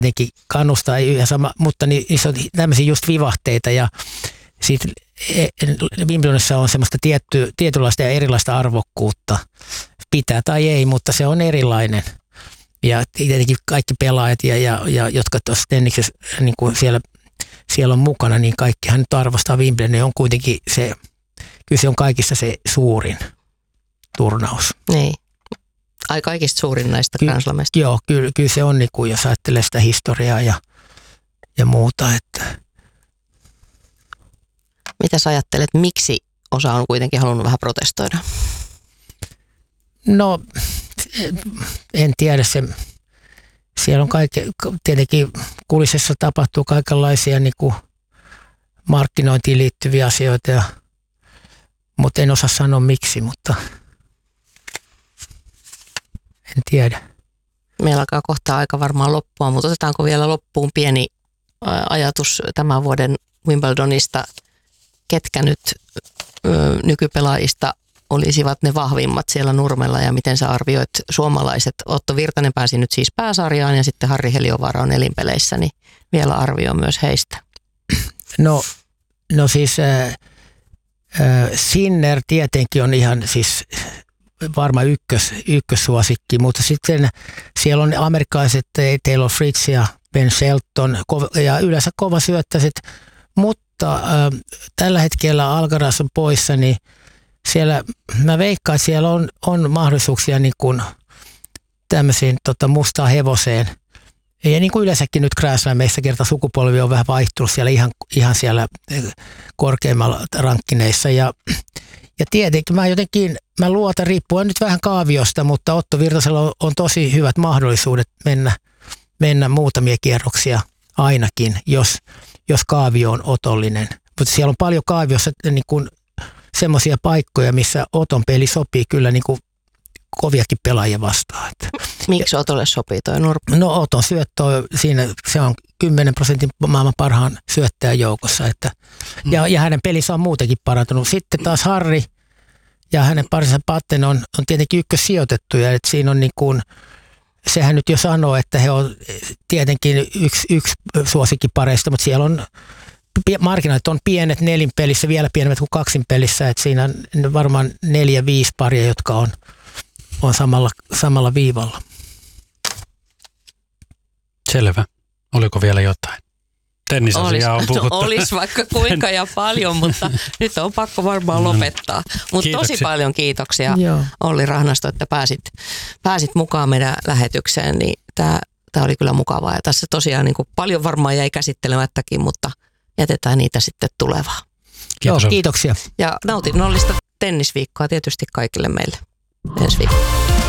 nekin kannustaa ihan sama, mutta niissä on tämmöisiä just vivahteita ja sitten Wimbledonissa on semmoista tietynlaista ja erilaista arvokkuutta. Pitää tai ei, mutta se on erilainen. Ja tietenkin kaikki pelaajat, jotka tuossa tenniksessä niin kuin siellä on mukana, niin kaikkihan nyt arvostaa Wimbledonia. On kuitenkin se, kyllä se on kaikissa se suurin turnaus. Niin. Ai kaikista suurin näistä Grand Slameista. Joo, kyllä se on, niin kuin, jos ajattelee sitä historiaa ja muuta. Että. Mitä sä ajattelet, miksi osa on kuitenkin halunnut vähän protestoida? No, en tiedä. Siellä on tietenkin kulisessa tapahtuu kaikenlaisia niin kuin markkinointiin liittyviä asioita, mutta en osaa sanoa miksi, mutta en tiedä. Meillä alkaa kohta aika varmaan loppua, mutta otetaanko vielä loppuun pieni ajatus tämän vuoden Wimbledonista, ketkä nyt nykypelaajista olisivat ne vahvimmat siellä Nurmella ja miten sä arvioit suomalaiset? Otto Virtanen pääsi nyt siis pääsarjaan ja sitten Harri Heliövaara on elinpeleissä, niin vielä arvio myös heistä. No siis Sinner tietenkin on ihan siis varmaan ykkössuosikki, mutta sitten siellä on amerikkalaiset Taylor Fritz ja Ben Shelton ja yleensä kova syöttäiset, mutta tällä hetkellä Alcaraz on poissa, niin siellä, mä veikkaan, että siellä on mahdollisuuksia niin kuin tämmöisiin mustaan hevoseen. Ja niin kuin yleensäkin nyt Grand Slameissa kerta sukupolvi on vähän vaihtunut siellä ihan siellä korkeimmalla rankkineissa. Ja tietenkin mä luotan, riippuen nyt vähän kaaviosta, mutta Otto Virtasella on tosi hyvät mahdollisuudet mennä muutamia kierroksia ainakin, jos kaavio on otollinen. Mutta siellä on paljon kaaviossa niin kuin semmoisia paikkoja, missä Oton peli sopii kyllä niin kuin koviakin pelaajia vastaan. Miksi Otolle sopii toi nurppi? No Oton syöttö siinä, se on 10% maailman parhaan syöttäjän joukossa. Ja hänen pelissä on muutenkin parantunut. Sitten taas Harri ja hänen parinsa Patten on tietenkin ykkössijoitettuja. Että siinä on niin kuin, sehän nyt jo sanoo, että he on tietenkin yksi suosikkipareista, mutta siellä on markkinat on pienet nelinpelissä, vielä pienemmät kuin kaksinpelissä, että siinä on varmaan 4-5 paria, jotka on samalla viivalla. Selvä. Oliko vielä jotain? Tennisasiaa on puhuttu. Olisi vaikka kuinka ja paljon, mutta nyt on pakko varmaan lopettaa. Mutta tosi paljon kiitoksia Olli Rahnasto, että pääsit mukaan meidän lähetykseen. Niin tämä oli kyllä mukavaa ja tässä tosiaan niin kuin paljon varmaan jäi käsittelemättäkin, mutta jätetään niitä sitten tulevaan. Kiitos. Joo, kiitoksia. Ja nautinnollista tennisviikkoa tietysti kaikille meille ensi viikolla.